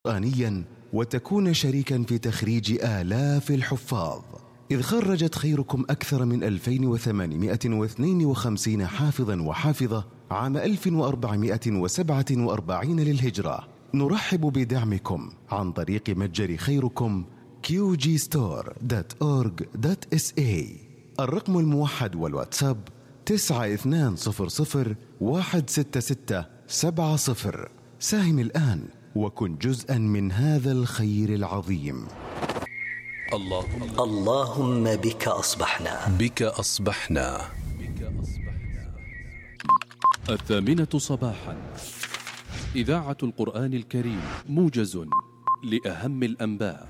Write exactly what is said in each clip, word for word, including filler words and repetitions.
قرآنيا وتكون شريكا في تخريج آلاف الحفاظ، إذ خرجت خيركم أكثر من ألفين وثمانمائة واثنين وخمسين حافظا وحافظة عام ألف وأربعمائة وسبعة وأربعين للهجرة. نرحب بدعمكم عن طريق متجر خيركم كيو جي ستور دوت أورج دوت إس إيه. الرقم الموحد والواتساب تسعة اثنان صفر صفر واحد ستة ستة سبعة صفر. ساهم الآن وكن جزءا من هذا الخير العظيم. اللهم اللهم بك أصبحنا بك أصبحنا الثامنة صباحا، إذاعة القرآن الكريم، موجز لأهم الأنباء.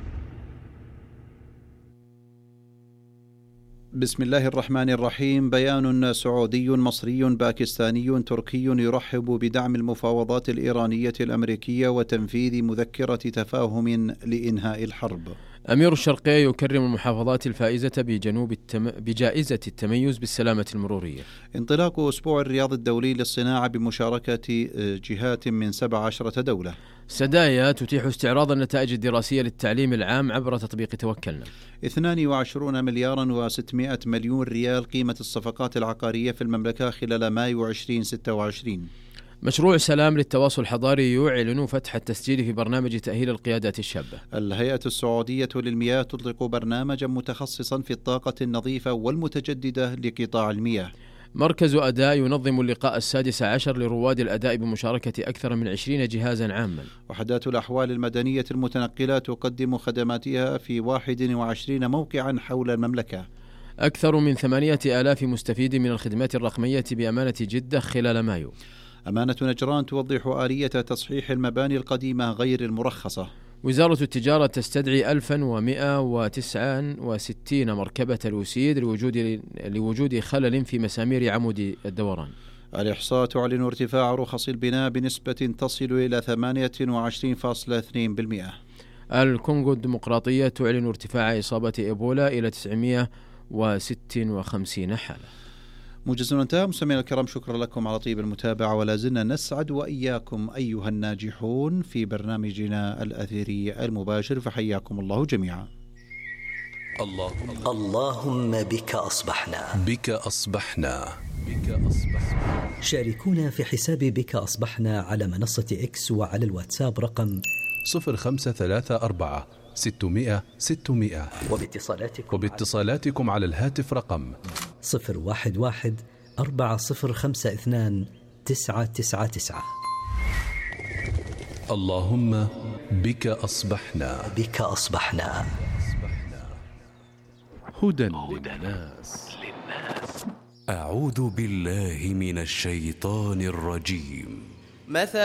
بسم الله الرحمن الرحيم. بيان سعودي مصري باكستاني تركي يرحب بدعم المفاوضات الإيرانية الأمريكية وتنفيذ مذكرة تفاهم لإنهاء الحرب. أمير الشرقية يكرم المحافظات الفائزة بجنوب التم... بجائزة التميز بالسلامة المرورية. انطلاق أسبوع الرياض الدولي للصناعة بمشاركة جهات من سبع عشرة دولة. سدايا تتيح استعراض النتائج الدراسية للتعليم العام عبر تطبيق توكلنا. اثنين وعشرون مليارا وستمائة مليون ريال قيمة الصفقات العقارية في المملكة خلال مايو ألفين وستة وعشرين. مشروع سلام للتواصل الحضاري يعلن فتح التسجيل في برنامج تأهيل القيادات الشابة. الهيئة السعودية للمياه تطلق برنامجا متخصصا في الطاقة النظيفة والمتجددة لقطاع المياه. مركز أداء ينظم اللقاء السادس عشر لرواد الأداء بمشاركة أكثر من عشرين جهازا عاما. وحدات الأحوال المدنية المتنقلة تقدم خدماتها في واحد وعشرين موقعا حول المملكة. أكثر من ثمانية آلاف مستفيد من الخدمات الرقمية بأمانة جدة خلال مايو. أمانة نجران توضح آلية تصحيح المباني القديمة غير المرخصة. وزارة التجارة تستدعي ألف ومائة وتسعة وستين مركبة لوسيد لوجود لوجود خلل في مسامير عمود الدوران. الإحصاء تعلن ارتفاع رخص البناء بنسبة تصل إلى ثمانية وعشرين فاصلة اثنين بالمئة. الكونغو الديمقراطية تعلن ارتفاع إصابة إيبولا إلى تسعمائة وستة وخمسين حالة. موجز انتهى. مستمعينا الكرام، شكرا لكم على طيب المتابعة، ولا زلنا نسعد وإياكم أيها الناجحون في برنامجنا الأثيري المباشر، فحياكم الله جميعا. اللهم اللهم بك أصبحنا بك أصبحنا بك أصبحنا. شاركونا في حساب بك أصبحنا على منصة إكس وعلى الواتساب رقم صفر خمسة ثلاثة أربعة ستمائة ستمائة. وباتصالاتكم وباتصالاتكم على الهاتف رقم صفر واحد واحد أربعة صفر خمسة اثنان تسعة تسعة تسعة. اللهم بك أصبحنا بك أصبحنا. هدى للناس. أعوذ بالله من الشيطان الرجيم. مثل